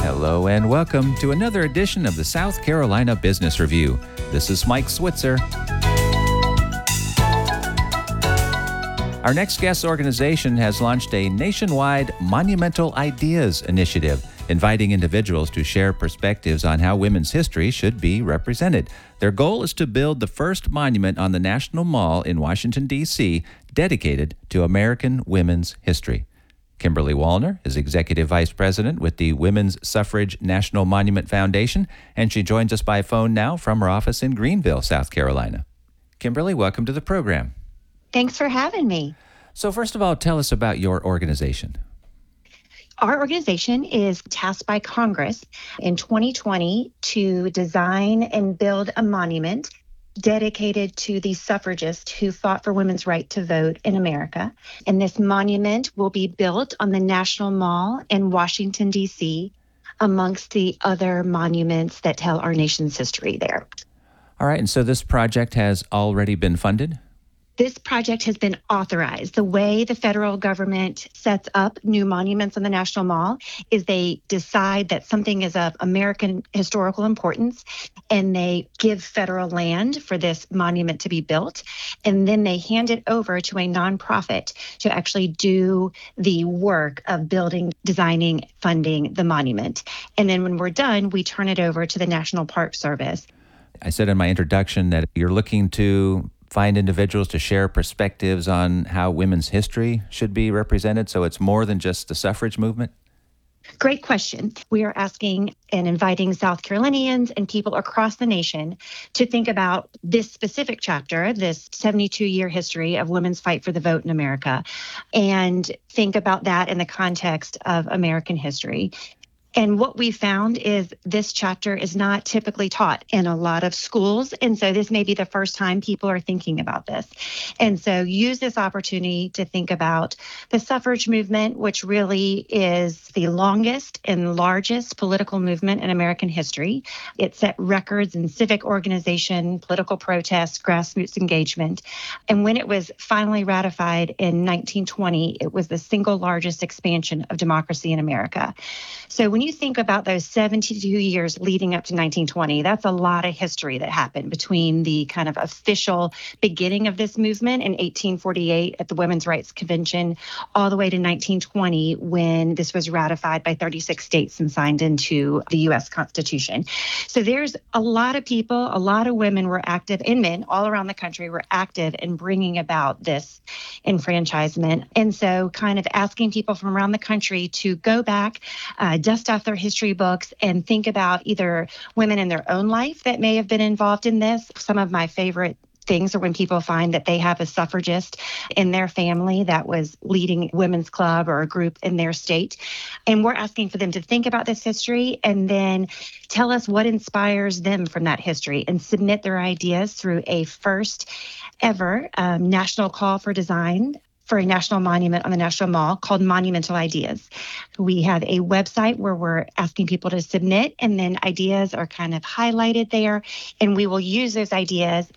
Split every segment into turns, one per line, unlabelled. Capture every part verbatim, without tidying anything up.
Hello and welcome to another edition of the South Carolina Business Review. This is Mike Switzer. Our next guest organization has launched a nationwide Monumental Ideas initiative, inviting individuals to share perspectives on how women's history should be represented. Their goal is to build the first monument on the National Mall in Washington, D C, dedicated to American women's history. Kimberly Wallner is Executive Vice President with the Women's Suffrage National Monument Foundation, and she joins us by phone now from her office in Greenville, South Carolina. Kimberly, welcome to the program.
Thanks for having me.
So first of all, tell us about your organization.
Our organization is tasked by Congress in twenty twenty to design and build a monument dedicated to the suffragists who fought for women's right to vote in America. And this monument will be built on the National Mall in Washington, D C, amongst the other monuments that tell our nation's history there.
All right, and so this project has already been funded?
This project has been authorized. The way the federal government sets up new monuments on the National Mall is they decide that something is of American historical importance, and they give federal land for this monument to be built, and then they hand it over to a nonprofit to actually do the work of building, designing, funding the monument. And then when we're done, we turn it over to the National Park Service.
I said in my introduction that you're looking to find individuals to share perspectives on how women's history should be represented, so it's more than just the suffrage movement?
Great question. We are asking and inviting South Carolinians and people across the nation to think about this specific chapter, this seventy-two-year history of women's fight for the vote in America, and think about that in the context of American history. And what we found is this chapter is not typically taught in a lot of schools. And so this may be the first time people are thinking about this. And so use this opportunity to think about the suffrage movement, which really is the longest and largest political movement in American history. It set records in civic organization, political protest, grassroots engagement. And when it was finally ratified in nineteen twenty, it was the single largest expansion of democracy in America. So when you think about those seventy-two years leading up to nineteen twenty, that's a lot of history that happened between the kind of official beginning of this movement in eighteen forty-eight at the Women's Rights Convention, all the way to nineteen twenty when this was ratified by thirty-six states and signed into the U S Constitution. So there's a lot of people, a lot of women were active, and men all around the country were active in bringing about this enfranchisement. And so kind of asking people from around the country to go back, uh, dust off their history books and think about either women in their own life that may have been involved in this. Some of my favorite things are when people find that they have a suffragist in their family that was leading a women's club or a group in their state. And we're asking for them to think about this history and then tell us what inspires them from that history and submit their ideas through a first ever um, national call for design for a national monument on the National Mall called Monumental Ideas. We have a website where we're asking people to submit, and then ideas are kind of highlighted there, and we will use those ideas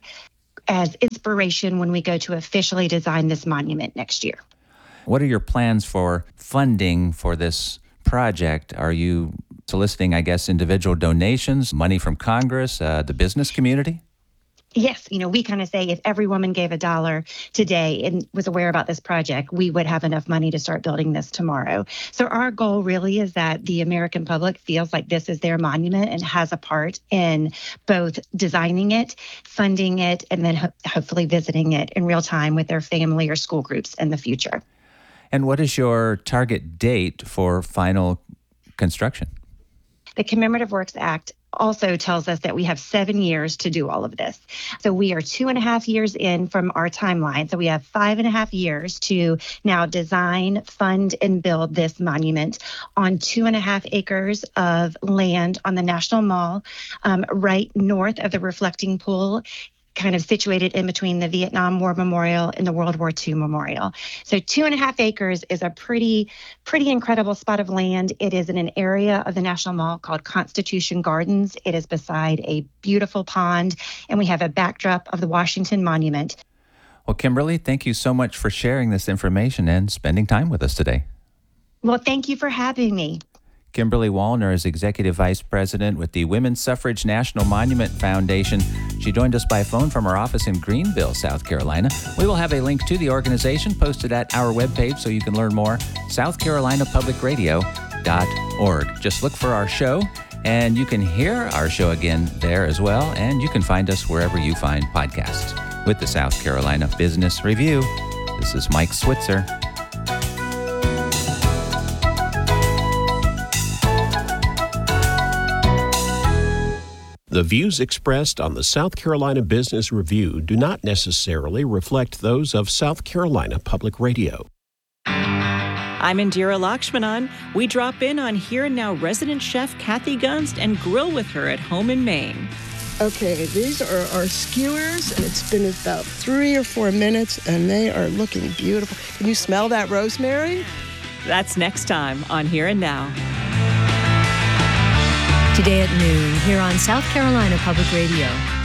as inspiration when we go to officially design this monument next year.
What are your plans for funding for this project? Are you soliciting, I guess, individual donations, money from Congress, uh, the business community?
Yes, you know, we kind of say if every woman gave a dollar today and was aware about this project, we would have enough money to start building this tomorrow. So our goal really is that the American public feels like this is their monument and has a part in both designing it, funding it, and then ho- hopefully visiting it in real time with their family or school groups in the future.
And what is your target date for final construction?
The Commemorative Works Act also tells us that we have seven years to do all of this. So we are two and a half years in from our timeline. So we have five and a half years to now design, fund, and build this monument on two and a half acres of land on the National Mall, um, right north of the reflecting pool, kind of situated in between the Vietnam War Memorial and the World War Two Memorial. So two and a half acres is a pretty, pretty incredible spot of land. It is in an area of the National Mall called Constitution Gardens. It is beside a beautiful pond, and we have a backdrop of the Washington Monument.
Well, Kimberly, thank you so much for sharing this information and spending time with us today.
Well, thank you for having me.
Kimberly Wallner is Executive Vice President with the Women's Suffrage National Monument Foundation. She joined us by phone from our office in Greenville, South Carolina. We will have a link to the organization posted at our webpage so you can learn more, south carolina public radio dot org. Just look for our show, and you can hear our show again there as well, and you can find us wherever you find podcasts. With the South Carolina Business Review, this is Mike Switzer.
The views expressed on the South Carolina Business Review do not necessarily reflect those of South Carolina Public Radio.
I'm Indira Lakshmanan. We drop in on Here and Now resident chef Kathy Gunst and grill with her at home in Maine.
Okay, these are our skewers, and it's been about three or four minutes, and they are looking beautiful. Can you smell that rosemary?
That's next time on Here and Now.
Today at noon, here on South Carolina Public Radio.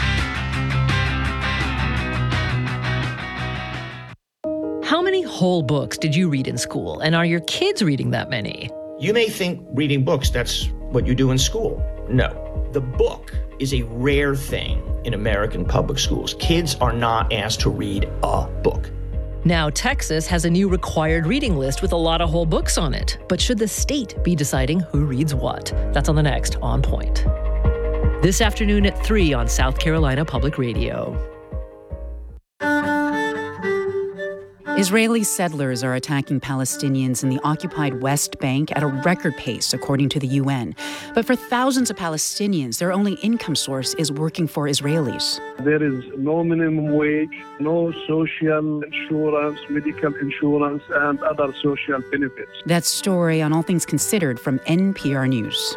How many whole books did you read in school, and are your kids reading that many?
You may think reading books, that's what you do in school. No, the book is a rare thing in American public schools. Kids are not asked to read a book.
Now, Texas has a new required reading list with a lot of whole books on it. But should the state be deciding who reads what? That's on the next On Point. This afternoon at three on South Carolina Public Radio.
Israeli settlers are attacking Palestinians in the occupied West Bank at a record pace, according to the U N. But for thousands of Palestinians, their only income source is working for Israelis.
There is no minimum wage, no social insurance, medical insurance, and other social benefits.
That story on All Things Considered from N P R News.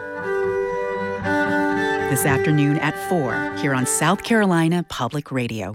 This afternoon at four, here on South Carolina Public Radio.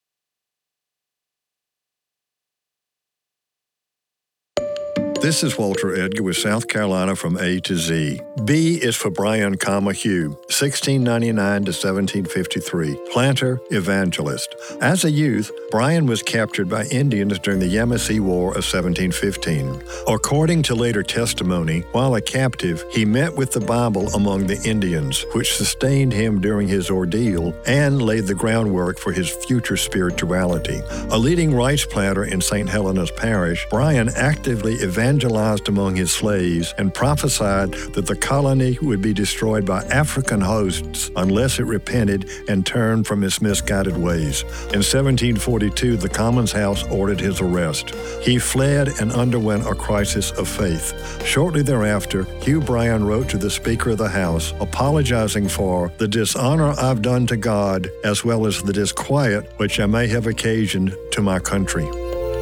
This is Walter Edgar with South Carolina from A to Z. B is for Brian Comma Hugh, sixteen ninety-nine to seventeen fifty-three, planter, evangelist. As a youth, Brian was captured by Indians during the Yamasee War of seventeen fifteen. According to later testimony, while a captive, he met with the Bible among the Indians, which sustained him during his ordeal and laid the groundwork for his future spirituality. A leading rice planter in Saint Helena's Parish, Brian actively evangelized evangelized among his slaves and prophesied that the colony would be destroyed by African hosts unless it repented and turned from its misguided ways. In seventeen forty-two, the Commons House ordered his arrest. He fled and underwent a crisis of faith. Shortly thereafter, Hugh Bryan wrote to the Speaker of the House, apologizing for the dishonor I've done to God, as well as the disquiet which I may have occasioned to my country.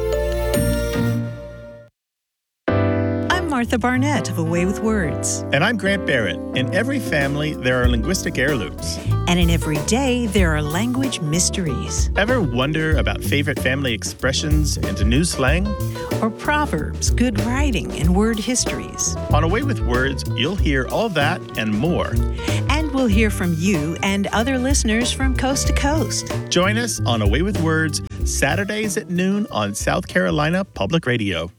Martha Barnett of A Way with Words.
And I'm Grant Barrett. In every family, there are linguistic heirlooms.
And in every day, there are language mysteries.
Ever wonder about favorite family expressions and new slang?
Or proverbs, good writing, and word histories.
On A Way with Words, you'll hear all that and more.
And we'll hear from you and other listeners from coast to coast.
Join us on A Way with Words, Saturdays at noon on South Carolina Public Radio.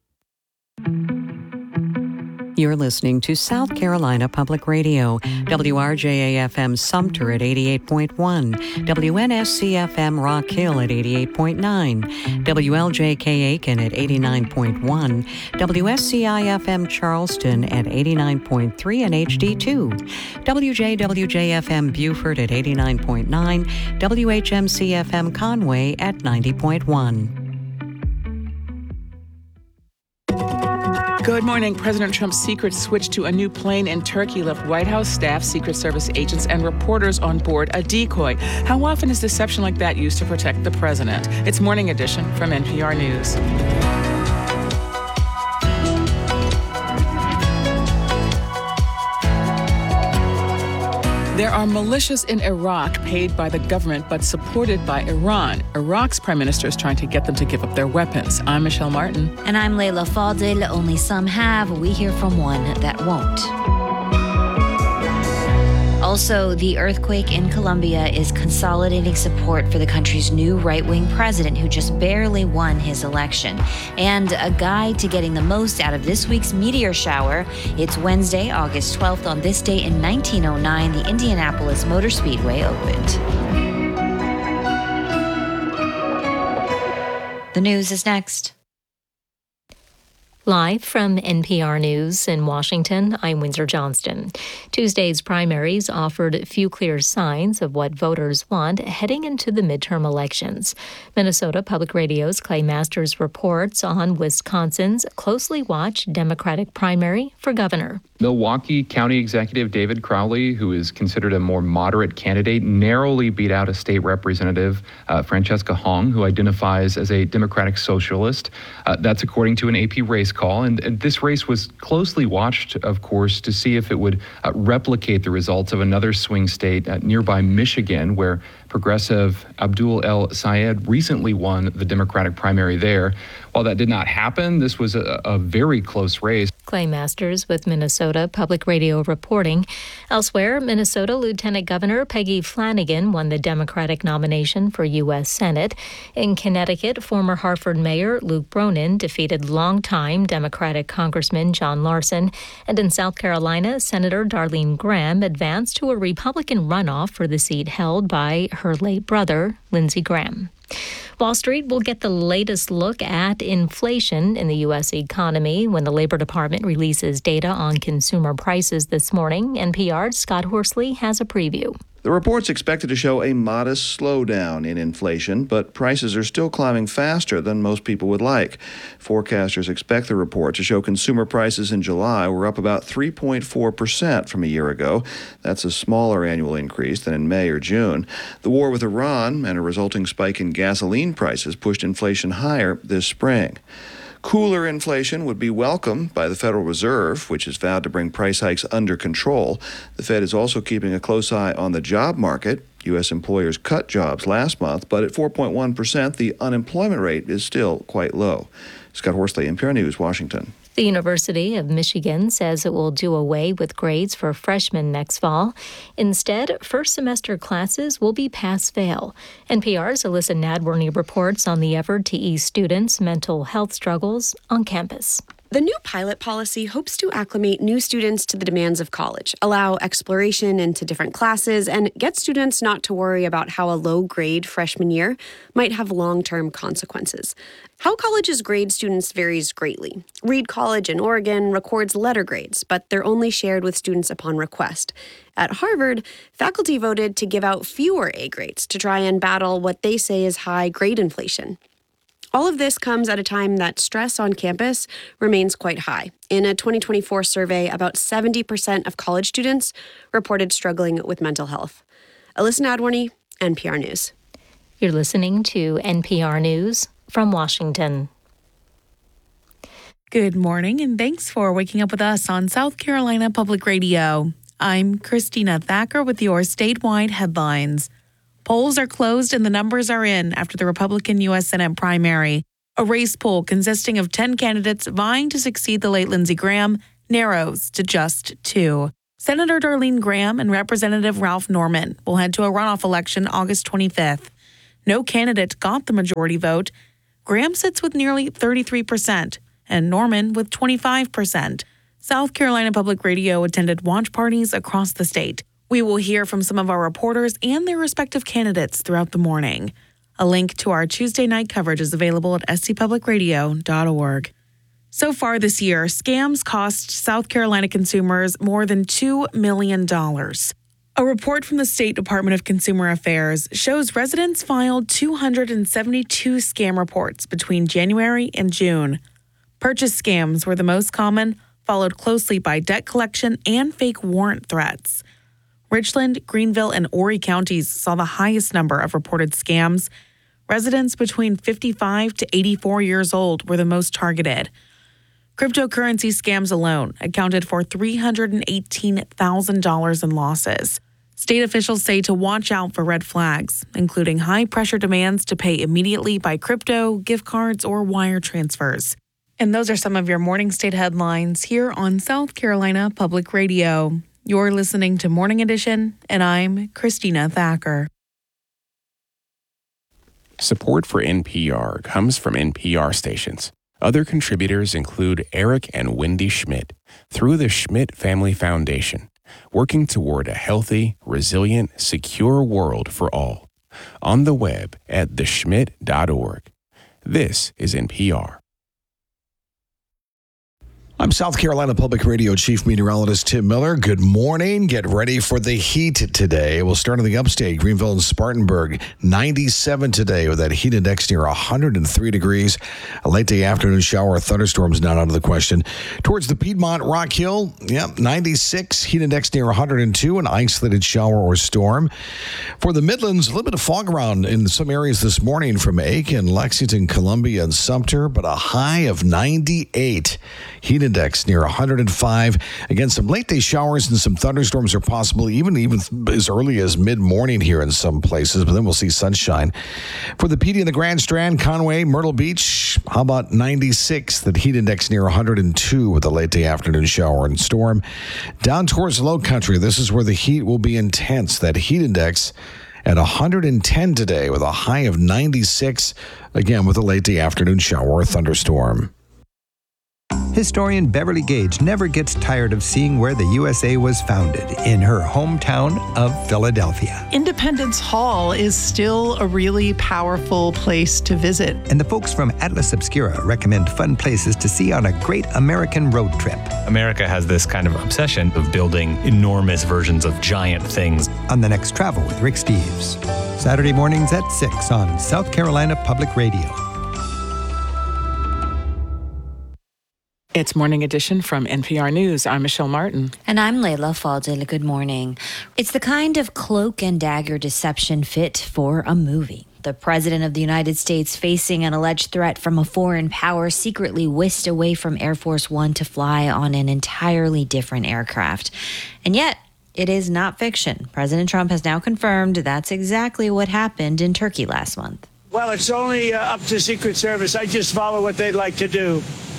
You're listening to South Carolina Public Radio, W R J A F M Sumter at eighty-eight point one, W N S C F M Rock Hill at eighty-eight point nine, W L J K Aiken at eighty-nine point one, W S C I F M Charleston at eighty-nine point three and H D two, W J W J F M Beaufort at eighty-nine point nine, W H M C F M Conway at ninety point one.
Good morning. President Trump's secret switch to a new plane in Turkey left White House staff, Secret Service agents, and reporters on board a decoy. How often is deception like that used to protect the president? It's Morning Edition from N P R News. There are militias in Iraq paid by the government but supported by Iran. Iraq's prime minister is trying to get them to give up their weapons. I'm Michelle Martin.
And I'm Layla Fadil. Only some have. We hear from one that won't. Also, the earthquake in Colombia is consolidating support for the country's new right-wing president who just barely won his election. And a guide to getting the most out of this week's meteor shower. It's Wednesday, August twelfth. On this day in nineteen oh nine, the Indianapolis Motor Speedway opened. The news is next.
Live from N P R News in Washington, I'm Windsor Johnston. Tuesday's primaries offered few clear signs of what voters want heading into the midterm elections. Minnesota Public Radio's Clay Masters reports on Wisconsin's closely watched Democratic primary for governor.
Milwaukee County Executive David Crowley, who is considered a more moderate candidate, narrowly beat out a state representative, uh, Francesca Hong, who identifies as a Democratic socialist. Uh, that's according to an A P race call. And, and this race was closely watched, of course, to see if it would uh, replicate the results of another swing state uh, nearby Michigan, where progressive Abdul El Sayed recently won the Democratic primary there. While that did not happen, this was a, a very close race.
Clay Masters with Minnesota Public Radio reporting. Elsewhere, Minnesota Lieutenant Governor Peggy Flanagan won the Democratic nomination for U S Senate. In Connecticut, former Hartford Mayor Luke Bronin defeated longtime Democratic Congressman John Larson. And in South Carolina, Senator Darlene Graham advanced to a Republican runoff for the seat held by her late brother, Lindsey Graham. Wall Street will get the latest look at inflation in the U S economy when the Labor Department releases data on consumer prices this morning. N P R's Scott Horsley has a preview.
The report's expected to show a modest slowdown in inflation, but prices are still climbing faster than most people would like. Forecasters expect the report to show consumer prices in July were up about three point four percent from a year ago. That's a smaller annual increase than in May or June. The war with Iran and a resulting spike in gasoline prices pushed inflation higher this spring. Cooler inflation would be welcome by the Federal Reserve, which has vowed to bring price hikes under control. The Fed is also keeping a close eye on the job market. U S employers cut jobs last month, but at four point one percent, the unemployment rate is still quite low. Scott Horsley, N P R News, Washington.
The University of Michigan says it will do away with grades for freshmen next fall. Instead, first semester classes will be pass-fail. N P R's Alyssa Nadworny reports on the effort to ease students' mental health struggles on campus.
The new pilot policy hopes to acclimate new students to the demands of college, allow exploration into different classes, and get students not to worry about how a low grade freshman year might have long-term consequences. How colleges grade students varies greatly. Reed College in Oregon records letter grades, but they're only shared with students upon request. At Harvard, faculty voted to give out fewer A grades to try and battle what they say is high grade inflation. All of this comes at a time that stress on campus remains quite high. In a twenty twenty-four survey, about seventy percent of college students reported struggling with mental health. Alyssa Nadworny, N P R News.
You're listening to N P R News from Washington.
Good morning, and thanks for waking up with us on South Carolina Public Radio. I'm Christina Thacker with your statewide headlines. Polls are closed and the numbers are in after the Republican U S Senate primary. A race poll consisting of ten candidates vying to succeed the late Lindsey Graham narrows to just two. Senator Darlene Graham and Representative Ralph Norman will head to a runoff election August twenty-fifth. No candidate got the majority vote. Graham sits with nearly thirty-three percent and Norman with twenty-five percent. South Carolina Public Radio attended watch parties across the state. We will hear from some of our reporters and their respective candidates throughout the morning. A link to our Tuesday night coverage is available at s c public radio dot org. So far this year, scams cost South Carolina consumers more than two million dollars. A report from the State Department of Consumer Affairs shows residents filed two hundred seventy-two scam reports between January and June. Purchase scams were the most common, followed closely by debt collection and fake warrant threats. Richland, Greenville, and Horry counties saw the highest number of reported scams. Residents between fifty-five to eighty-four years old were the most targeted. Cryptocurrency scams alone accounted for three hundred eighteen thousand dollars in losses. State officials say to watch out for red flags, including high-pressure demands to pay immediately by crypto, gift cards, or wire transfers. And those are some of your morning state headlines here on South Carolina Public Radio.
You're listening to Morning Edition, and I'm Christina Thacker.
Support for N P R comes from N P R stations. Other contributors include Eric and Wendy Schmidt through the Schmidt Family Foundation, working toward a healthy, resilient, secure world for all. On the web at the schmidt dot org. This is N P R.
I'm South Carolina Public Radio Chief Meteorologist Tim Miller. Good morning. Get ready for the heat today. We'll start in the upstate, Greenville and Spartanburg. ninety-seven today with that heat index near one hundred three degrees. A late day afternoon shower or thunderstorms not out of the question. Towards the Piedmont, Rock Hill, yep, ninety-six. Heat index near one hundred two. An isolated shower or storm. For the Midlands, a little bit of fog around in some areas this morning from Aiken, Lexington, Columbia, and Sumter, but a high of ninety-eight. Heat index near one hundred five. Again, some late day showers and some thunderstorms are possible, even, even as early as mid-morning here in some places, but then we'll see sunshine. For the P D and the Grand Strand, Conway, Myrtle Beach, how about ninety-six? The heat index near one hundred two with a late day afternoon shower and storm. Down towards the Low Country, this is where the heat will be intense. That heat index at one hundred ten today with a high of ninety-six, again with a late day afternoon shower or thunderstorm.
Historian Beverly Gage never gets tired of seeing where the U S A was founded, in her hometown of Philadelphia.
Independence Hall is still a really powerful place to visit.
And the folks from Atlas Obscura recommend fun places to see on a great American road trip.
America has this kind of obsession of building enormous versions of giant things.
On the next Travel with Rick Steves, Saturday mornings at six on South Carolina Public Radio.
It's Morning Edition from N P R News. I'm Michelle Martin.
And I'm Layla Fadil. Good morning. It's the kind of cloak and dagger deception fit for a movie. The President of the United States facing an alleged threat from a foreign power secretly whisked away from Air Force One to fly on an entirely different aircraft. And yet, it is not fiction. President Trump has now confirmed that's exactly what happened in Turkey last month.
Well, it's only uh, up to Secret Service. I just follow what they'd like to do.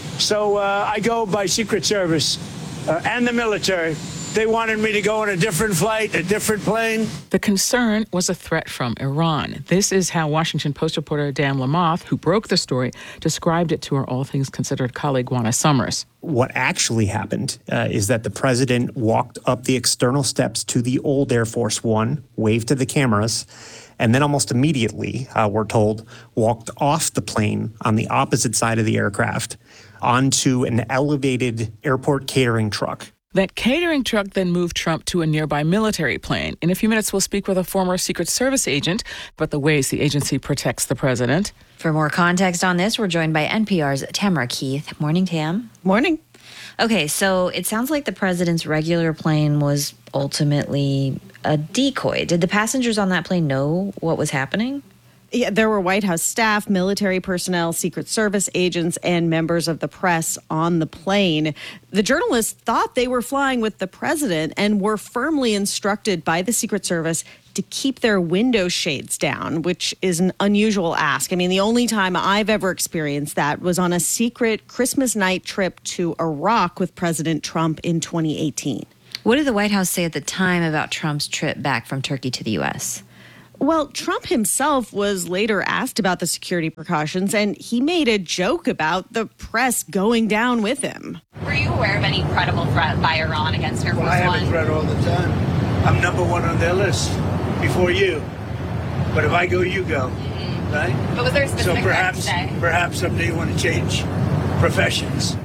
So uh, I go by Secret Service uh, and the military. They wanted me to go on a different flight, a different plane.
The concern was a threat from Iran. This is how Washington Post reporter Dan Lamothe, who broke the story, described it to our All Things Considered colleague Juana Summers.
What actually happened uh, is that the president walked up the external steps to the old Air Force One, waved to the cameras, and then almost immediately, uh, we're told, walked off the plane on the opposite side of the aircraft onto an elevated airport catering truck.
That catering truck then moved Trump to a nearby military plane. In a few minutes, we'll speak with a former Secret Service agent about the ways the agency protects the president.
For more context on this, we're joined by N P R's Tamara Keith. Morning, Tam.
Morning.
Okay, so it sounds like the president's regular plane was ultimately a decoy. Did the passengers on that plane know what was happening?
Yeah, there were White House staff, military personnel, Secret Service agents, and members of the press on the plane. The journalists thought they were flying with the president and were firmly instructed by the Secret Service to keep their window shades down, which is an unusual ask. I mean, the only time I've ever experienced that was on a secret Christmas night trip to Iraq with President Trump in twenty eighteen.
What did the White House say at the time about Trump's trip back from Turkey to the U S?
Well, Trump himself was later asked about the security precautions, and he made a joke about the press going down with him.
Were you aware of any credible threat by Iran against Air Force One?
Well, I have a threat all the time. I'm number one on their list before you. But if I go, you go, mm-hmm. right?
But was there a specific
so perhaps,
threat today?
perhaps someday you want to change professions.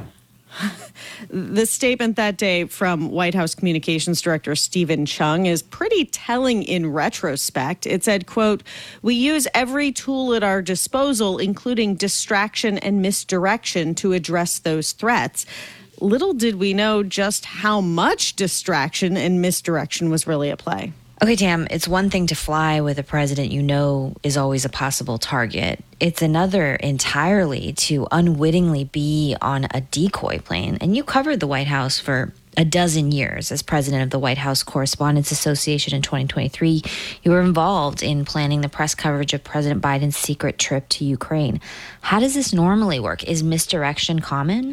The statement that day from White House Communications Director Stephen Chung is pretty telling in retrospect. It said, quote, "We use every tool at our disposal, including distraction and misdirection, to address those threats." Little did we know just how much distraction and misdirection was really at play.
Okay, Tam, it's one thing to fly with a president you know is always a possible target. It's another entirely to unwittingly be on a decoy plane. And you covered the White House for a dozen years as president of the White House Correspondents Association in twenty twenty-three. You were involved in planning the press coverage of President Biden's secret trip to Ukraine. How does this normally work? Is misdirection common?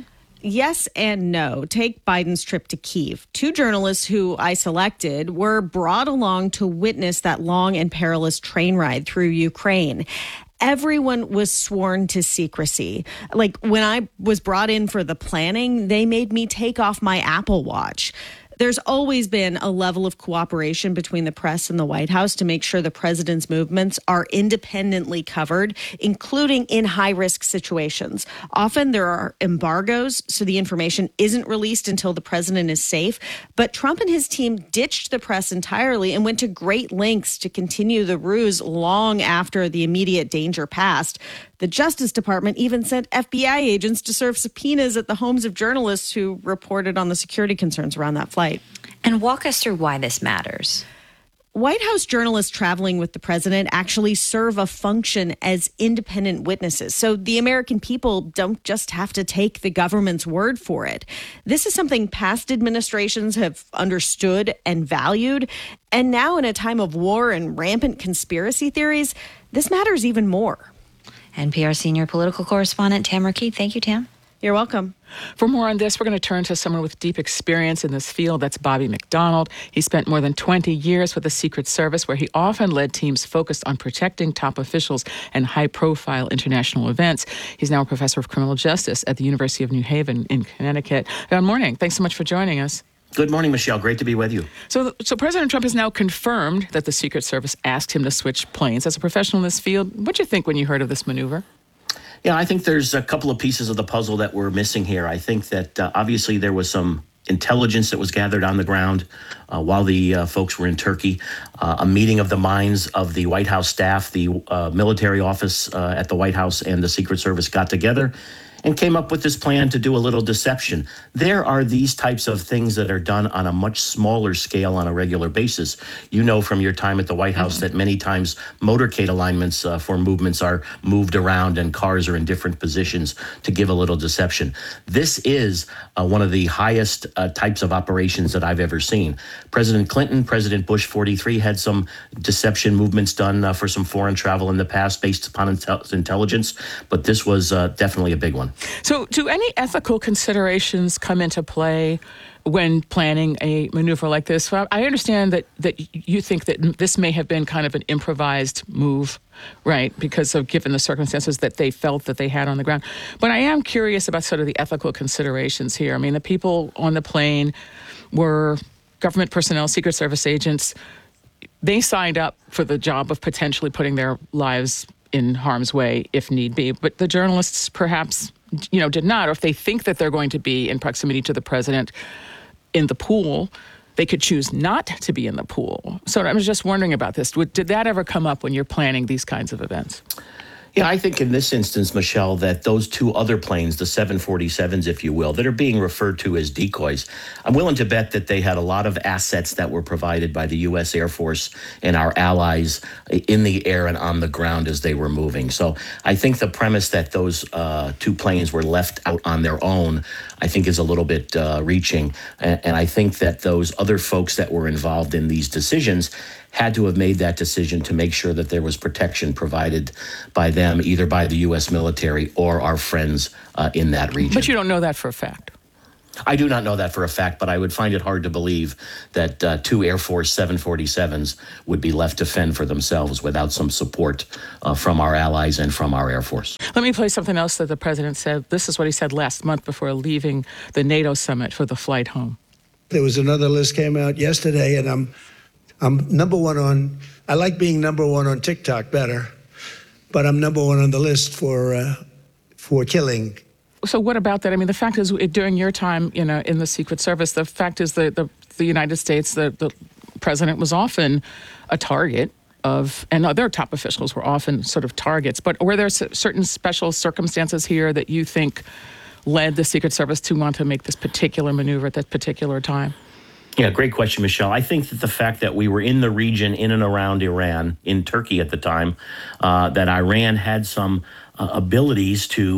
Yes and no. Take Biden's trip to Kyiv. Two journalists who I selected were brought along to witness that long and perilous train ride through Ukraine. Everyone was sworn to secrecy. Like when I was brought in for the planning, they made me take off my Apple Watch. There's always been a level of cooperation between the press and the White House to make sure the president's movements are independently covered, including in high-risk situations. Often there are embargoes, so the information isn't released until the president is safe. But Trump and his team ditched the press entirely and went to great lengths to continue the ruse long after the immediate danger passed. The Justice Department even sent F B I agents to serve subpoenas at the homes of journalists who reported on the security concerns around that flight.
And walk us through why this matters.
White House journalists traveling with the president actually serve a function as independent witnesses. So the American people don't just have to take the government's word for it. This is something past administrations have understood and valued. And now in a time of war and rampant conspiracy theories, this matters even more.
N P R senior political correspondent Tamara Keith. Thank you, Tam.
You're welcome.
For more on this, we're going to turn to someone with deep experience in this field. That's Bobby McDonald. He spent more than twenty years with the Secret Service, where he often led teams focused on protecting top officials and high-profile international events. He's now a professor of criminal justice at the University of New Haven in Connecticut. Good morning. Thanks so much for joining us.
Good morning, Michelle. Great to be with you.
So, so President Trump has now confirmed that the Secret Service asked him to switch planes. As a professional in this field, what did you think when you heard of this maneuver?
Yeah, I think there's a couple of pieces of the puzzle that we're missing here. I think that uh, obviously there was some intelligence that was gathered on the ground uh, while the uh, folks were in Turkey. Uh, a meeting of the minds of the White House staff, the uh, military office uh, at the White House, and the Secret Service got together and came up with this plan to do a little deception. There are these types of things that are done on a much smaller scale on a regular basis. You know from your time at the White House that many times motorcade alignments uh, for movements are moved around and cars are in different positions to give a little deception. This is uh, one of the highest uh, types of operations that I've ever seen. President Clinton, President Bush forty-three had some deception movements done uh, for some foreign travel in the past based upon intel- intelligence, but this was uh, definitely a big one.
So do any ethical considerations come into play when planning a maneuver like this? Well, I understand that, that you think that this may have been kind of an improvised move, right, because of given the circumstances that they felt that they had on the ground. But I am curious about sort of the ethical considerations here. I mean, the people on the plane were government personnel, Secret Service agents. They signed up for the job of potentially putting their lives in harm's way if need be. But the journalists perhaps, you know, did not. Or if they think that they're going to be in proximity to the president in the pool, they could choose not to be in the pool. So I was just wondering about this. Did that ever come up when you're planning these kinds of events?
Yeah, I think in this instance, Michelle, that those two other planes, the seven forty-sevens, if you will, that are being referred to as decoys, I'm willing to bet that they had a lot of assets that were provided by the U S Air Force and our allies in the air and on the ground as they were moving. So I think the premise that those uh, two planes were left out on their own, I think is a little bit uh, reaching. And, and I think that those other folks that were involved in these decisions had to have made that decision to make sure that there was protection provided by them, either by the U S military or our friends uh, in that region.
But you don't know that for a fact.
I do not know that for a fact, but I would find it hard to believe that uh, two Air Force seven forty-sevens would be left to fend for themselves without some support uh, from our allies and from our Air Force.
Let me play something else that the president said. This is what he said last month before leaving the NATO summit for the flight home.
There was another list came out yesterday, and I'm I'm number one on, I like being number one on TikTok better, but I'm number one on the list for uh, for killing.
So what about that? I mean, the fact is, during your time, you know, in the Secret Service, the fact is that the, the United States, the, the president was often a target of, and other top officials were often sort of targets. But were there certain special circumstances here that you think led the Secret Service to want to make this particular maneuver at that particular time?
Yeah, great question, Michelle. I think that the fact that we were in the region in and around Iran, in Turkey at the time, uh, that Iran had some uh, abilities to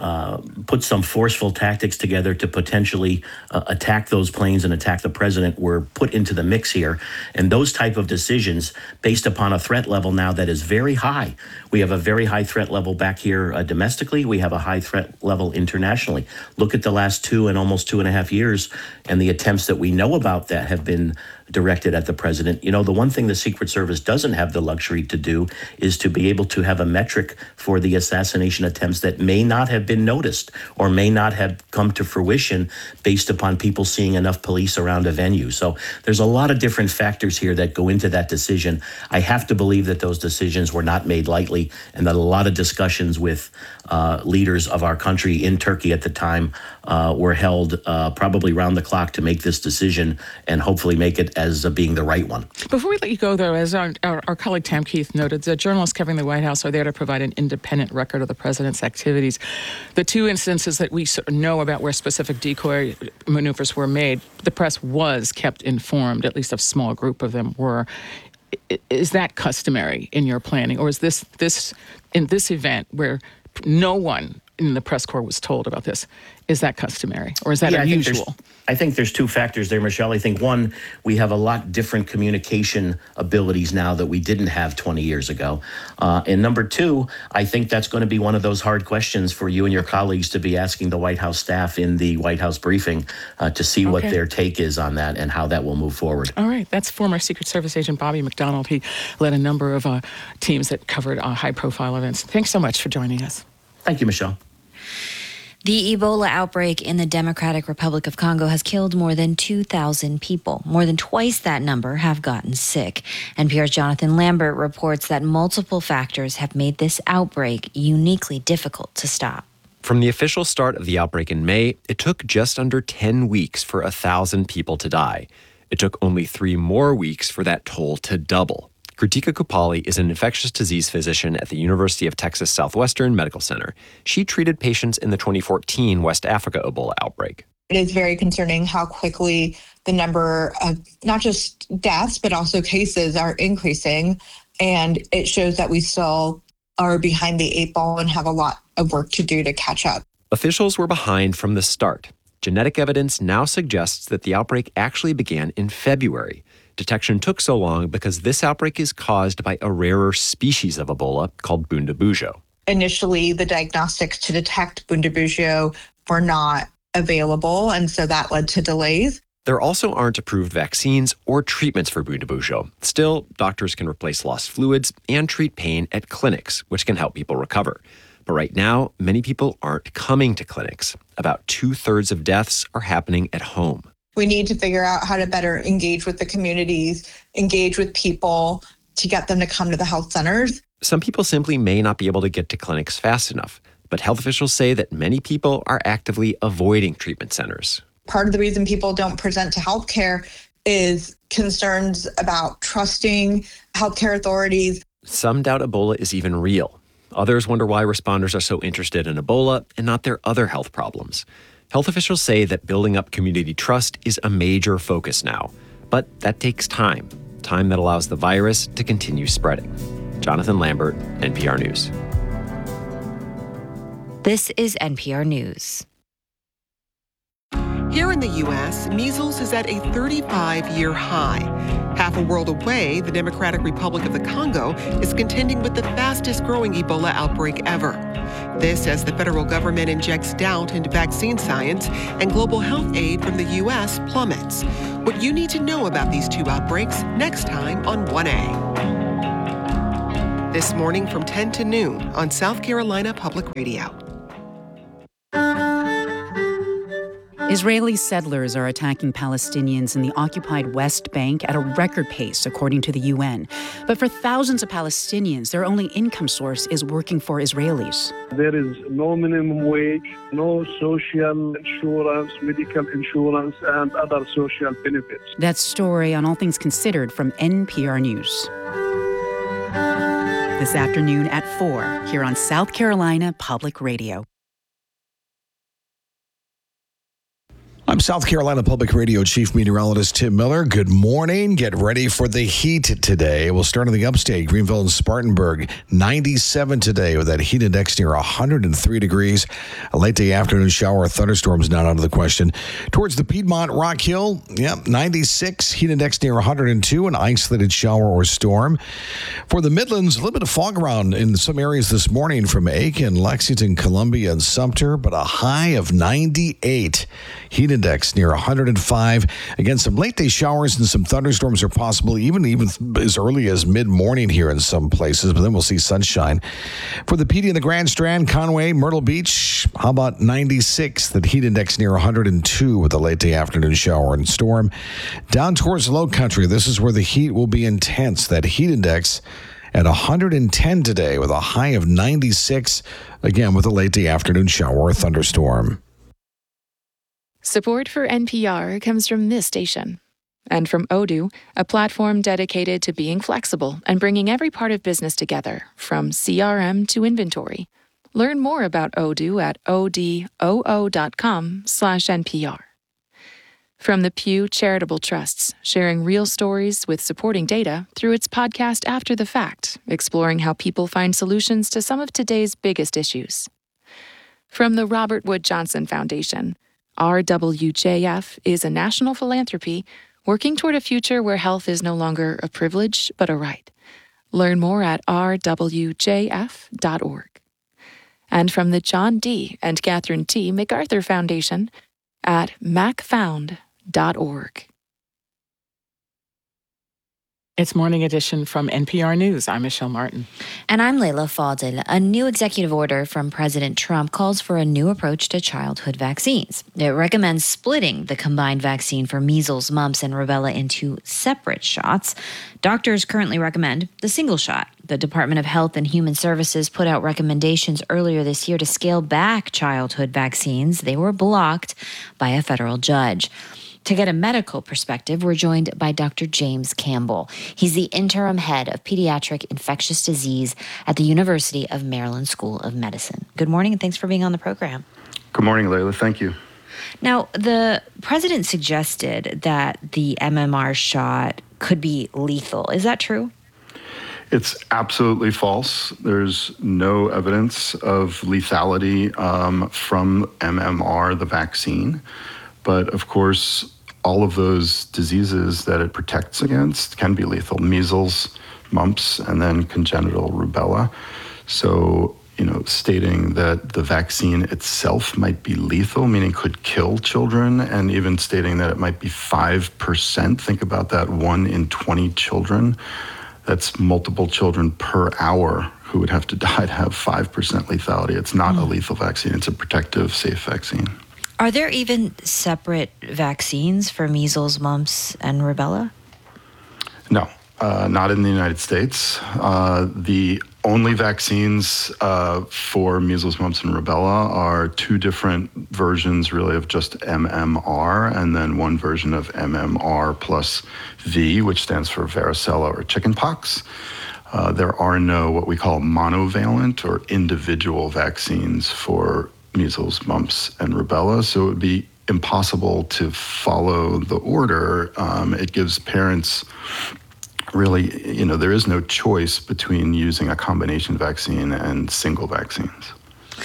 uh, put some forceful tactics together to potentially uh, attack those planes and attack the president were put into the mix here. And those type of decisions based upon a threat level now that is very high. We have a very high threat level back here uh, domestically. We have a high threat level internationally. Look at the last two and almost two and a half years and the attempts that we know about that have been directed at the president. You know, the one thing the Secret Service doesn't have the luxury to do is to be able to have a metric for the assassination attempts that may not have been noticed or may not have come to fruition based upon people seeing enough police around a venue. So there's a lot of different factors here that go into that decision. I have to believe that those decisions were not made lightly and that a lot of discussions with uh, leaders of our country in Turkey at the time uh, were held uh, probably round the clock to make this decision and hopefully make it as uh, being the right one.
Before we let you go, though, as our, our, our colleague Tam Keith noted, the journalists covering the White House are there to provide an independent record of the president's activities. The two instances that we sort of know about where specific decoy maneuvers were made, the press was kept informed, at least a small group of them were. Is that customary in your planning, or is this this in this event where no one in the press corps was told about this? Is that customary, or is that
yeah,
unusual?
I think, I think there's two factors there, Michelle. I think one, we have a lot different communication abilities now that we didn't have twenty years ago. Uh, and number two, I think that's going to be one of those hard questions for you and your colleagues to be asking the White House staff in the White House briefing uh, to see what
Okay.
their take is on that and how that will move forward.
All right. That's former Secret Service agent Bobby McDonald. He led a number of uh, teams that covered uh, high-profile events. Thanks so much for joining us.
Thank you, Michelle.
The Ebola outbreak in the Democratic Republic of Congo has killed more than two thousand people. More than twice that number have gotten sick. N P R's Jonathan Lambert reports that multiple factors have made this outbreak uniquely difficult to stop.
From the official start of the outbreak in May, it took just under ten weeks for one thousand people to die. It took only three more weeks for that toll to double. Kritika Kupali is an infectious disease physician at the University of Texas Southwestern Medical Center. She treated patients in the twenty fourteen West Africa Ebola outbreak.
It is very concerning how quickly the number of not just deaths, but also cases are increasing. And it shows that we still are behind the eight ball and have a lot of work to do to catch up.
Officials were behind from the start. Genetic evidence now suggests that the outbreak actually began in February. Detection took so long because this outbreak is caused by a rarer species of Ebola called Bundibugyo.
Initially, the diagnostics to detect Bundibugyo were not available, and so that led to delays.
There also aren't approved vaccines or treatments for Bundibugyo. Still, doctors can replace lost fluids and treat pain at clinics, which can help people recover. But right now, many people aren't coming to clinics. About two-thirds of deaths are happening at home.
We need to figure out how to better engage with the communities, engage with people to get them to come to the health centers.
Some people simply may not be able to get to clinics fast enough, but health officials say that many people are actively avoiding treatment centers.
Part of the reason people don't present to healthcare is concerns about trusting healthcare authorities.
Some doubt Ebola is even real. Others wonder why responders are so interested in Ebola and not their other health problems. Health officials say that building up community trust is a major focus now, but that takes time, time that allows the virus to continue spreading. Jonathan Lambert, N P R News.
This is N P R News.
Here in the U S, measles is at a thirty-five-year high. Half a world away, the Democratic Republic of the Congo is contending with the fastest-growing Ebola outbreak ever. This as the federal government injects doubt into vaccine science and global health aid from the U S plummets. What you need to know about these two outbreaks next time on one A. This morning from ten to noon on South Carolina Public Radio.
Israeli settlers are attacking Palestinians in the occupied West Bank at a record pace, according to the U N. But for thousands of Palestinians, their only income source is working for Israelis.
There is no minimum wage, no social insurance, medical insurance, and other social benefits.
That story on All Things Considered from N P R News. This afternoon at four, here on South Carolina Public Radio.
I'm South Carolina Public Radio Chief Meteorologist Tim Miller. Good morning. Get ready for the heat today. We'll start in the upstate, Greenville and Spartanburg. ninety-seven today with that heat index near one hundred three degrees. A late day afternoon shower or thunderstorms not out of the question. Towards the Piedmont, Rock Hill, yep, ninety-six. Heat index near one hundred two. An isolated shower or storm. For the Midlands, a little bit of fog around in some areas this morning from Aiken, Lexington, Columbia, and Sumter, but a high of ninety-eight. Heat index near one hundred five. Again, some late day showers and some thunderstorms are possible, even, even as early as mid-morning here in some places, but then we'll see sunshine. For the P D and the Grand Strand, Conway, Myrtle Beach, how about ninety-six? That heat index near one hundred two with a late day afternoon shower and storm. Down towards the low country, this is where the heat will be intense. That heat index at one hundred ten today with a high of ninety-six, again with a late day afternoon shower or thunderstorm.
Support for N P R comes from this station and from Odoo, a platform dedicated to being flexible and bringing every part of business together, from C R M to inventory. Learn more about Odoo at odoo.com slash NPR. From the Pew Charitable Trusts, sharing real stories with supporting data through its podcast After the Fact, exploring how people find solutions to some of today's biggest issues. From the Robert Wood Johnson Foundation, R W J F is a national philanthropy working toward a future where health is no longer a privilege but a right. Learn more at r w j f dot org. And from the John D. and Catherine T. MacArthur Foundation at mac found dot org.
It's Morning Edition from N P R News. I'm Michelle Martin.
And I'm Layla Fadel. A new executive order from President Trump calls for a new approach to childhood vaccines. It recommends splitting the combined vaccine for measles, mumps, and rubella into separate shots. Doctors currently recommend the single shot. The Department of Health and Human Services put out recommendations earlier this year to scale back childhood vaccines. They were blocked by a federal judge. To get a medical perspective, we're joined by Doctor James Campbell. He's the interim head of pediatric infectious disease at the University of Maryland School of Medicine. Good morning, and thanks for being on the program.
Good morning, Layla. Thank you.
Now, the president suggested that the M M R shot could be lethal. Is that true?
It's absolutely false. There's no evidence of lethality um, from M M R, the vaccine. But of course, all of those diseases that it protects against can be lethal. Measles, mumps, and then congenital rubella. So, you know, stating that the vaccine itself might be lethal, meaning could kill children, and even stating that it might be five percent. Think about that, one in twenty children. That's multiple children per hour who would have to die to have five percent lethality. It's not mm. a lethal vaccine. It's a protective, safe vaccine.
Are there even separate vaccines for measles, mumps, and rubella?
No, uh, not in the United States. Uh, the only vaccines uh, for measles, mumps, and rubella are two different versions, really, of just M M R, and then one version of M M R plus V, which stands for varicella or chickenpox. Uh, there are no what we call monovalent or individual vaccines for measles, mumps, and rubella, so it would be impossible to follow the order. Um, it gives parents really, you know, there is no choice between using a combination vaccine and single vaccines.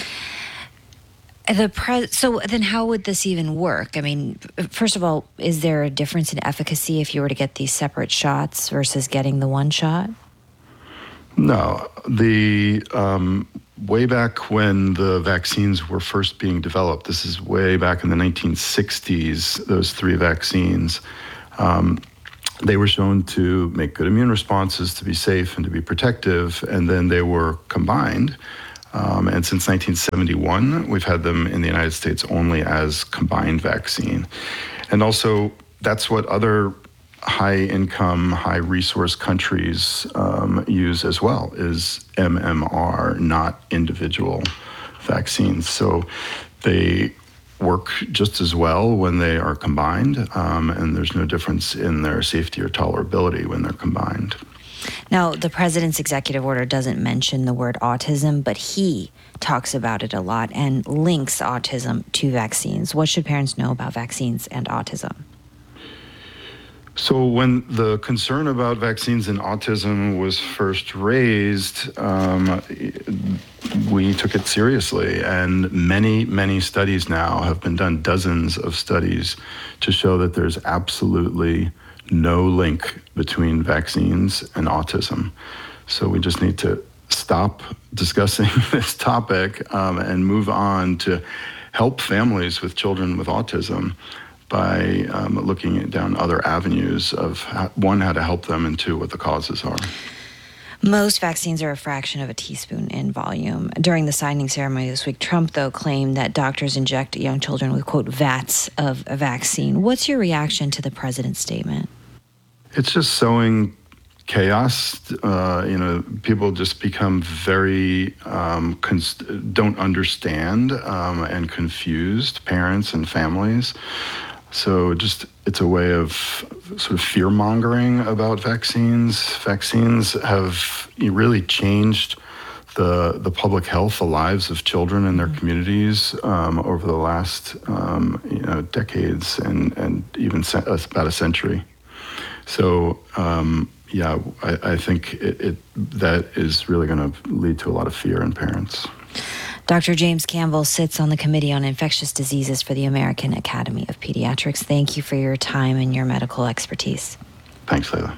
The pre- so then how would this even work? I mean, first of all, is there a difference in efficacy if you were to get these separate shots versus getting the one shot?
No, the um, way back when the vaccines were first being developed, this is way back in the nineteen sixties, those three vaccines, um, they were shown to make good immune responses, to be safe and to be protective, and then they were combined. Um, and since nineteen seventy-one, we've had them in the United States only as combined vaccine. And also, that's what other high-income, high-resource countries um, use as well, is M M R, not individual vaccines. So they work just as well when they are combined, um, and there's no difference in their safety or tolerability when they're combined.
Now, the president's executive order doesn't mention the word autism, but he talks about it a lot and links autism to vaccines. What should parents know about vaccines and autism?
So when the concern about vaccines and autism was first raised, um, we took it seriously. And many, many studies now have been done, dozens of studies, to show that there's absolutely no link between vaccines and autism. So we just need to stop discussing this topic um, and move on to help families with children with autism by um, looking down other avenues of, how, one, how to help them, and two, what the causes are.
Most vaccines are a fraction of a teaspoon in volume. During the signing ceremony this week, Trump, though, claimed that doctors inject young children with, quote, vats of a vaccine. What's your reaction to the president's statement?
It's just sowing chaos. Uh, you know, people just become very, um, cons- don't understand um, and confused, parents and families. So just, it's a way of sort of fear-mongering about vaccines. Vaccines have really changed the the public health, the lives of children in their communities um, over the last um, you know decades and and even se- about a century. So um, yeah, I, I think it, it that is really going to lead to a lot of fear in parents.
Doctor James Campbell sits on the Committee on Infectious Diseases for the American Academy of Pediatrics. Thank you for your time and your medical expertise.
Thanks, Layla.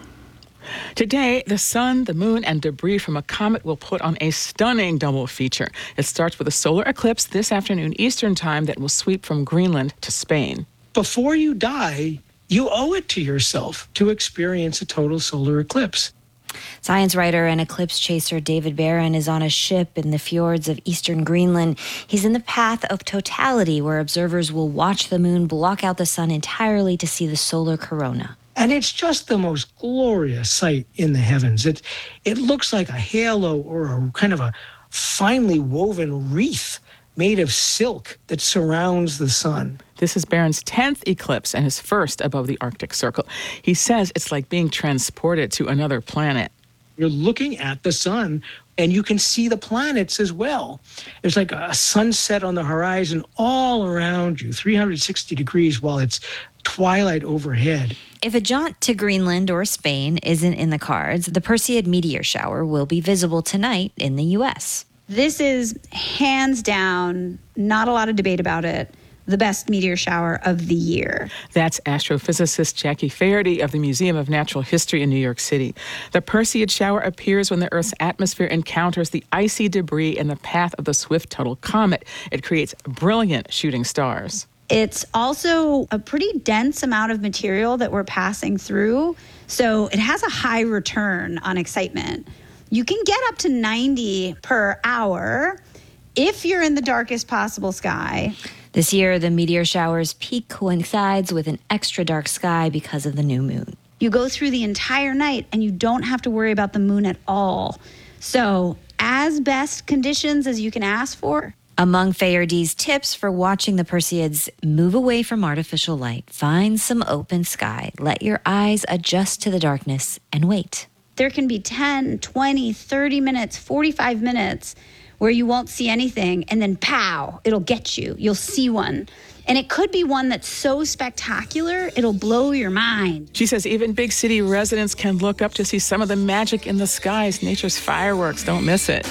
Today, the sun, the moon, and debris from a comet will put on a stunning double feature. It starts with a solar eclipse this afternoon Eastern Time that will sweep from Greenland to Spain.
Before you die, you owe it to yourself to experience a total solar eclipse.
Science writer and eclipse chaser David Barron is on a ship in the fjords of eastern Greenland. He's in the path of totality, where observers will watch the moon block out the sun entirely to see the solar corona.
And it's just the most glorious sight in the heavens. It, it looks like a halo or a kind of a finely woven wreath made of silk that surrounds the sun.
This is Barron's tenth eclipse and his first above the Arctic Circle. He says it's like being transported to another planet.
You're looking at the sun, and you can see the planets as well. There's like a sunset on the horizon all around you, three hundred sixty degrees, while it's twilight overhead.
If a jaunt to Greenland or Spain isn't in the cards, the Perseid meteor shower will be visible tonight in the U S.
This is hands down, not a lot of debate about it, the best meteor shower of the year.
That's astrophysicist Jackie Faherty of the Museum of Natural History in New York City. The Perseid shower appears when the Earth's atmosphere encounters the icy debris in the path of the Swift-Tuttle comet. It creates brilliant shooting stars.
It's also a pretty dense amount of material that we're passing through, so it has a high return on excitement. You can get up to ninety per hour if you're in the darkest possible sky.
This year, the meteor shower's peak coincides with an extra dark sky because of the new moon.
You go through the entire night and you don't have to worry about the moon at all. So, as best conditions as you can ask for.
Among Faherty's tips for watching the Perseids, move away from artificial light, find some open sky, let your eyes adjust to the darkness, and wait.
There can be ten, twenty, thirty minutes, forty-five minutes where you won't see anything, and then pow, it'll get you. You'll see one. And it could be one that's so spectacular, it'll blow your mind.
She says even big city residents can look up to see some of the magic in the skies, nature's fireworks. Don't miss it.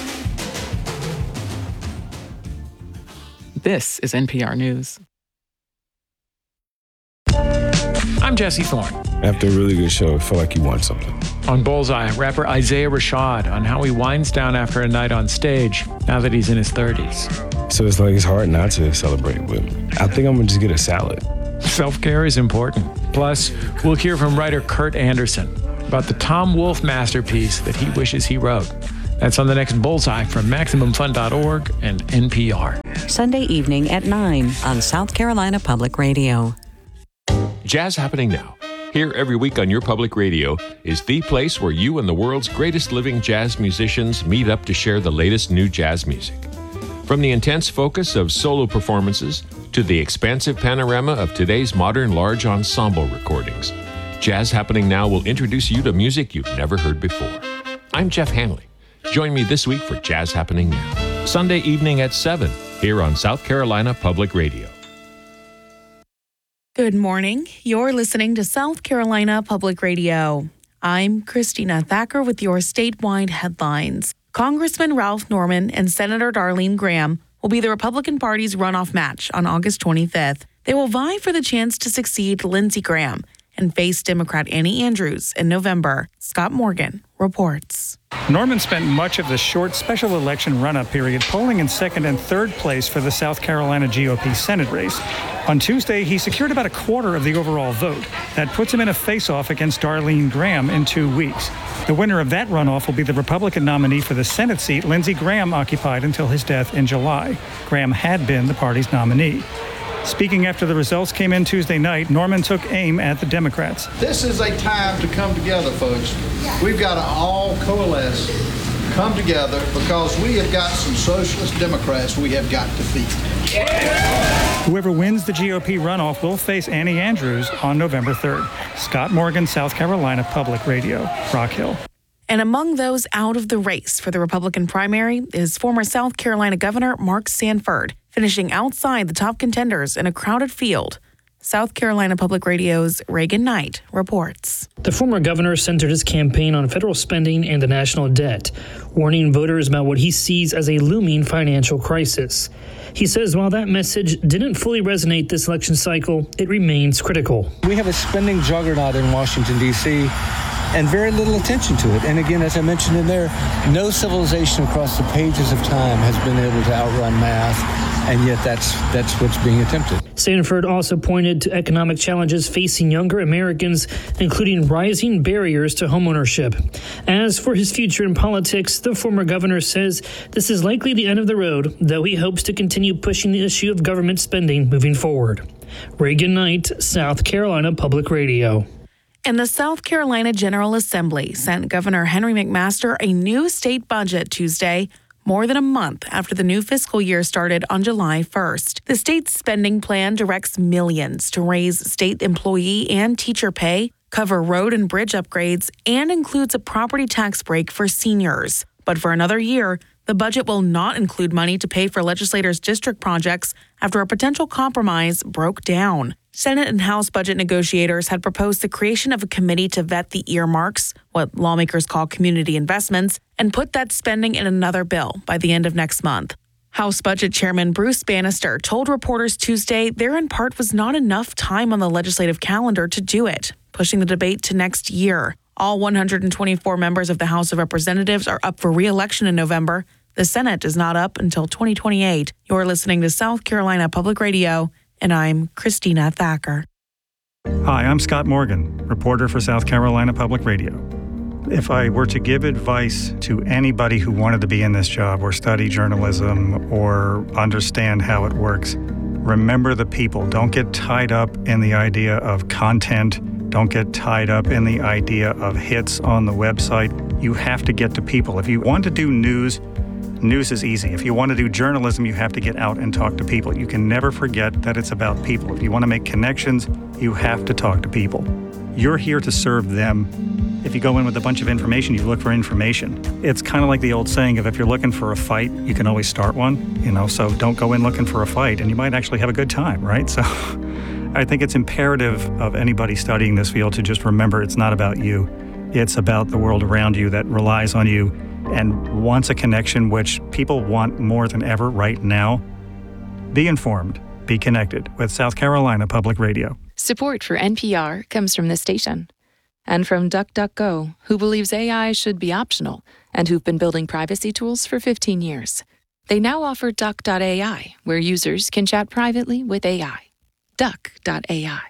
This is N P R News.
I'm Jesse Thorne.
After a really good show, I feel like you won something.
On Bullseye, rapper Isaiah Rashad on how he winds down after a night on stage now that he's in his thirties.
So it's like it's hard not to celebrate, but I think I'm gonna just get a salad.
Self-care is important. Plus, we'll hear from writer Kurt Anderson about the Tom Wolfe masterpiece that he wishes he wrote. That's on the next Bullseye from Maximum Fun dot org and N P R.
Sunday evening at nine on South Carolina Public Radio.
Jazz Happening Now. Here every week on your public radio is the place where you and the world's greatest living jazz musicians meet up to share the latest new jazz music. From the intense focus of solo performances to the expansive panorama of today's modern large ensemble recordings, Jazz Happening Now will introduce you to music you've never heard before. I'm Jeff Hanley. Join me this week for Jazz Happening Now, Sunday evening at seven, here on South Carolina Public Radio.
Good morning. You're listening to South Carolina Public Radio. I'm Christina Thacker with your statewide headlines. Congressman Ralph Norman and Senator Darlene Graham will be the Republican Party's runoff match on August twenty-fifth. They will vie for the chance to succeed Lindsey Graham and face Democrat Annie Andrews in November. Scott Morgan reports.
Norman spent much of the short special election run-up period polling in second and third place for the South Carolina G O P Senate race. On Tuesday, he secured about a quarter of the overall vote. That puts him in a face-off against Darlene Graham in two weeks. The winner of that runoff will be the Republican nominee for the Senate seat Lindsey Graham occupied until his death in July. Graham had been the party's nominee. Speaking after the results came in Tuesday night, Norman took aim at the Democrats.
This is a time to come together, folks. We've got to all coalesce, come together, because we have got some socialist Democrats we have got to defeat.
Whoever wins the G O P runoff will face Annie Andrews on November third. Scott Morgan, South Carolina Public Radio, Rock Hill.
And among those out of the race for the Republican primary is former South Carolina Governor Mark Sanford, finishing outside the top contenders in a crowded field. South Carolina Public Radio's Reagan Knight reports.
The former governor centered his campaign on federal spending and the national debt, warning voters about what he sees as a looming financial crisis. He says while that message didn't fully resonate this election cycle, it remains critical.
We have a spending juggernaut in Washington, D C, and very little attention to it. And again, as I mentioned in there, no civilization across the pages of time has been able to outrun math, and yet that's that's what's being attempted.
Sanford also pointed to economic challenges facing younger Americans, including rising barriers to homeownership. As for his future in politics, the former governor says this is likely the end of the road, though he hopes to continue pushing the issue of government spending moving forward. Reagan Knight, South Carolina Public Radio.
And the South Carolina General Assembly sent Governor Henry McMaster a new state budget Tuesday, more than a month after the new fiscal year started on July first. The state's spending plan directs millions to raise state employee and teacher pay, cover road and bridge upgrades, and includes a property tax break for seniors. But for another year, the budget will not include money to pay for legislators' district projects after a potential compromise broke down. Senate and House budget negotiators had proposed the creation of a committee to vet the earmarks, what lawmakers call community investments, and put that spending in another bill by the end of next month. House Budget Chairman Bruce Bannister told reporters Tuesday there in part was not enough time on the legislative calendar to do it, pushing the debate to next year. All one hundred twenty-four members of the House of Representatives are up for re-election in November. The Senate is not up until twenty twenty-eight. You're listening to South Carolina Public Radio, and I'm Christina Thacker.
Hi, I'm Scott Morgan, reporter for South Carolina Public Radio. If I were to give advice to anybody who wanted to be in this job or study journalism or understand how it works, remember the people. Don't get tied up in the idea of content. Don't get tied up in the idea of hits on the website. You have to get to people. If you want to do news, news is easy. If you want to do journalism, you have to get out and talk to people. You can never forget that it's about people. If you want to make connections, you have to talk to people. You're here to serve them. If you go in with a bunch of information, you look for information. It's kind of like the old saying of if you're looking for a fight, you can always start one, you know, so don't go in looking for a fight and you might actually have a good time, right? So I think it's imperative of anybody studying this field to just remember it's not about you. It's about the world around you that relies on you and wants a connection, which people want more than ever right now. Be informed, be connected with South Carolina Public Radio.
Support for N P R comes from this station. And from DuckDuckGo, who believes A I should be optional and who've been building privacy tools for fifteen years. They now offer Duck dot A I, where users can chat privately with A I. Duck dot A I.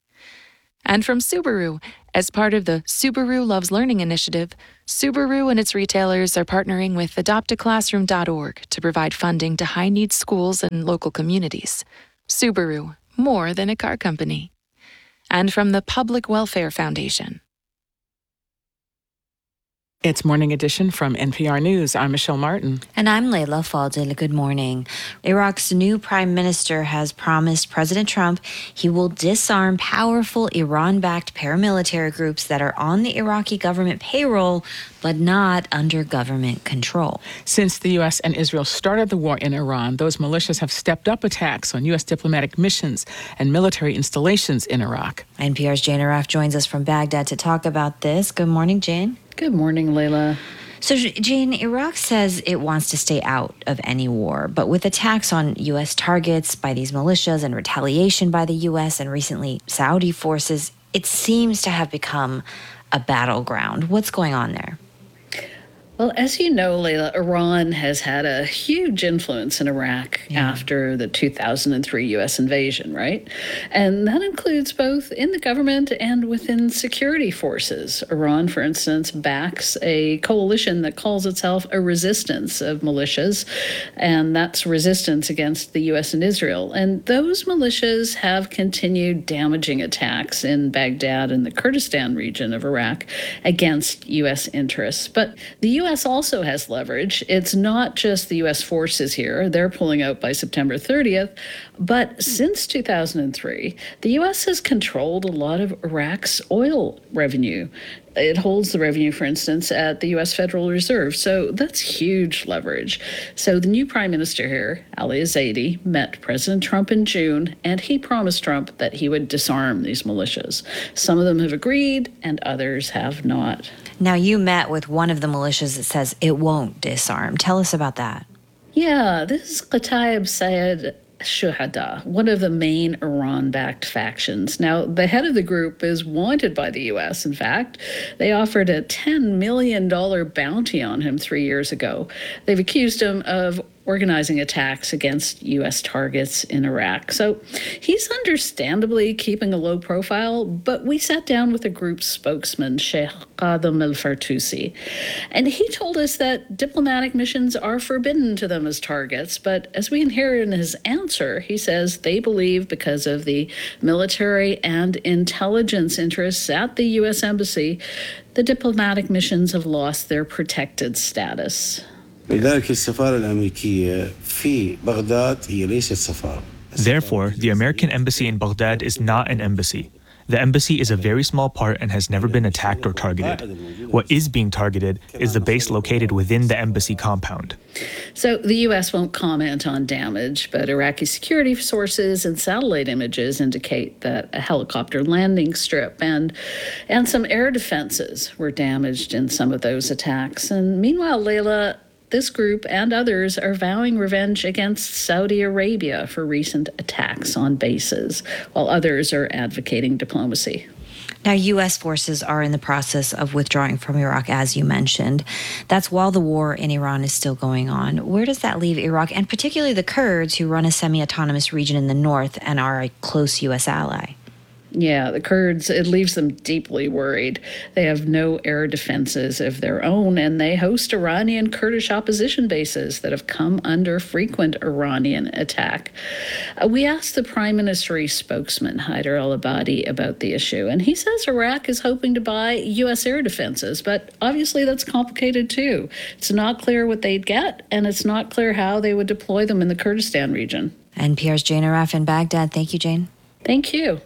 And from Subaru, as part of the Subaru Loves Learning initiative, Subaru and its retailers are partnering with adopt a classroom dot org to provide funding to high-needs schools and local communities. Subaru, more than a car company. And from the Public Welfare Foundation.
It's Morning Edition from N P R News. I'm Michelle Martin.
And I'm Layla Fadil. Good morning. Iraq's new prime minister has promised President Trump he will disarm powerful Iran-backed paramilitary groups that are on the Iraqi government payroll, but not under government control.
Since the U S and Israel started the war in Iran, those militias have stepped up attacks on U S diplomatic missions and military installations in Iraq.
N P R's Jane Arraf joins us from Baghdad to talk about this. Good morning, Jane.
Good morning, Layla.
So, Jane, Iraq says it wants to stay out of any war, but with attacks on U S targets by these militias and retaliation by the U S and recently Saudi forces, it seems to have become a battleground. What's going on there?
Well, as you know, Layla, Iran has had a huge influence in Iraq yeah. after the two thousand three U S invasion, right? And that includes both in the government and within security forces. Iran, for instance, backs a coalition that calls itself a resistance of militias, and that's resistance against the U S and Israel. And those militias have continued damaging attacks in Baghdad and the Kurdistan region of Iraq against U S interests. But the U S U S also has leverage. It's not just the U S forces here. They're pulling out by September thirtieth. But since two thousand three, the U S has controlled a lot of Iraq's oil revenue. It holds the revenue, for instance, at the U S Federal Reserve. So that's huge leverage. So the new prime minister here, Ali Zaidi, met President Trump in June, and he promised Trump that he would disarm these militias. Some of them have agreed, and others have not.
Now, you met with one of the militias that says it won't disarm. Tell us about that.
Yeah, this is Qataib Sayed Shuhada, one of the main Iran-backed factions. Now, the head of the group is wanted by the U S, in fact. They offered a ten million dollars bounty on him three years ago. They've accused him of organizing attacks against U S targets in Iraq. So he's understandably keeping a low profile, but we sat down with the group's spokesman, Sheikh Qadem al-Fartusi, and he told us that diplomatic missions are forbidden to them as targets. But as we inherit in his answer, he says they believe because of the military and intelligence interests at the U S embassy, the diplomatic missions have lost their protected status.
لذلك السفارة الأمريكية في بغداد هي ليست سفارة.
Therefore, the American embassy in Baghdad is not an embassy. The embassy is a very small part and has never been attacked or targeted. What is being targeted is the base located within the embassy compound.
So the U S won't comment on damage, but Iraqi security sources and satellite images indicate that a helicopter landing strip and and some air defenses were damaged in some of those attacks. And meanwhile, Layla, this group and others are vowing revenge against Saudi Arabia for recent attacks on bases, while others are advocating diplomacy.
Now, U S forces are in the process of withdrawing from Iraq, as you mentioned. That's while the war in Iran is still going on. Where does that leave Iraq, and particularly the Kurds, who run a semi-autonomous region in the north and are a close U S ally?
Yeah, the Kurds, it leaves them deeply worried. They have no air defenses of their own, and they host Iranian Kurdish opposition bases that have come under frequent Iranian attack. Uh, we asked the Prime Minister's spokesman, Haider al-Abadi, about the issue, and he says Iraq is hoping to buy U S air defenses, but obviously that's complicated too. It's not clear what they'd get, and it's not clear how they would deploy them in the Kurdistan region.
N P R's Jane Arraf in Baghdad. Thank you, Jane.
Thank you.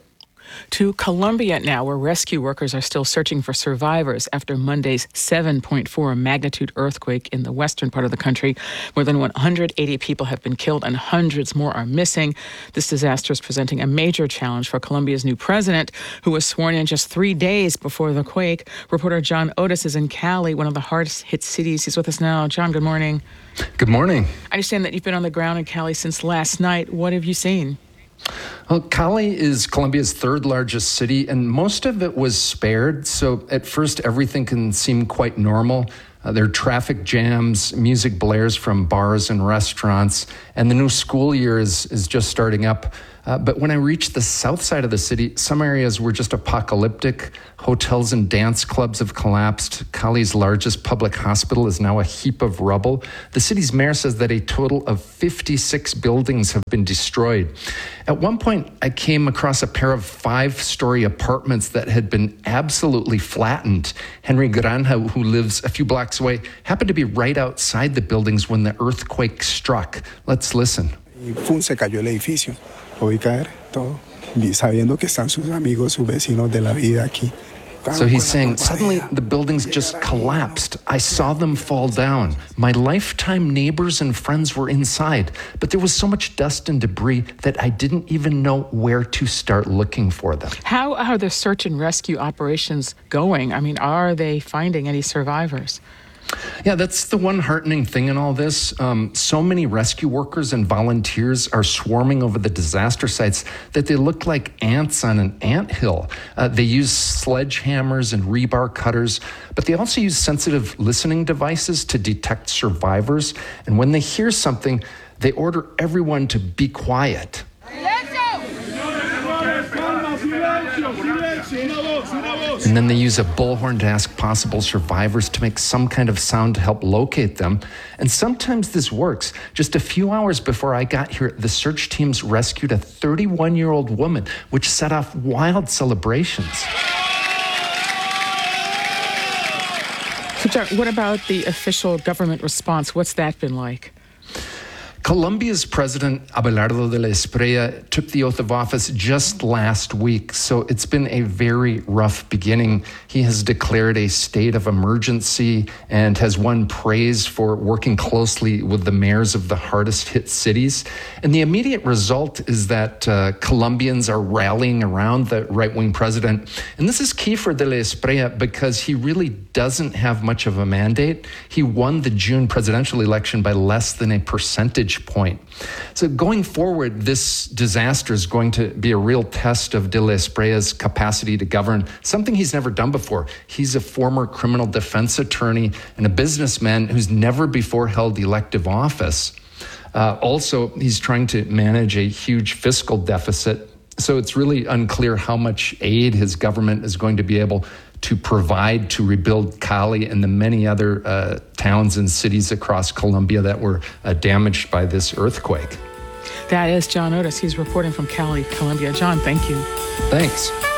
To Colombia now, where rescue workers are still searching for survivors after Monday's seven point four magnitude earthquake in the western part of the country. More than one hundred eighty people have been killed and hundreds more are missing. This disaster is presenting a major challenge for Colombia's new president, who was sworn in just three days before the quake. Reporter John Otis is in Cali, one of the hardest hit cities. He's with us now. John, good morning.
Good morning.
I understand that you've been on the ground in Cali since last night. What have you seen?
Well, Cali is Colombia's third largest city, and most of it was spared. So at first, everything can seem quite normal. Uh, there are traffic jams, music blares from bars and restaurants, and the new school year is, is just starting up. Uh, but when I reached the south side of the city, some areas were just apocalyptic. Hotels and dance clubs have collapsed. Cali's largest public hospital is now a heap of rubble. The city's mayor says that a total of fifty-six buildings have been destroyed. At one point, I came across a pair of five-story apartments that had been absolutely flattened. Henry Granja, who lives a few blocks away, happened to be right outside the buildings when the earthquake struck. Let's listen.
¡Fum! Se cayó el edificio. Lo vi caer todo, sabiendo que están sus amigos, sus vecinos de la vida aquí.
So he's saying, suddenly the buildings just collapsed. I saw them fall down. My lifetime neighbors and friends were inside, but there was so much dust and debris that I didn't even know where to start looking for them.
How are the search and rescue operations going? I mean, are they finding any survivors?
Yeah, that's the one heartening thing in all this. Um, so many rescue workers and volunteers are swarming over the disaster sites that they look like ants on an anthill. Uh, they use sledgehammers and rebar cutters, but they also use sensitive listening devices to detect survivors. And when they hear something, they order everyone to be quiet. And then they use a bullhorn to ask possible survivors to make some kind of sound to help locate them. And sometimes this works. Just a few hours before I got here, the search teams rescued a thirty-one-year-old woman, which set off wild celebrations.
So, John, what about the official government response? What's that been like?
Colombia's president, Abelardo de la Espriella, took the oath of office just last week, so it's been a very rough beginning. He has declared a state of emergency and has won praise for working closely with the mayors of the hardest hit cities. And the immediate result is that uh, Colombians are rallying around the right-wing president. And this is key for de la Espriella because he really doesn't have much of a mandate. He won the June presidential election by less than a percentage point. So going forward, this disaster is going to be a real test of de la Espriella's capacity to govern, something he's never done before. He's a former criminal defense attorney and a businessman who's never before held elective office. Uh, also, he's trying to manage a huge fiscal deficit. So it's really unclear how much aid his government is going to be able to provide to rebuild Cali and the many other uh, towns and cities across Colombia that were uh, damaged by this earthquake.
That is John Otis. He's reporting from Cali, Colombia. John, thank you.
Thanks.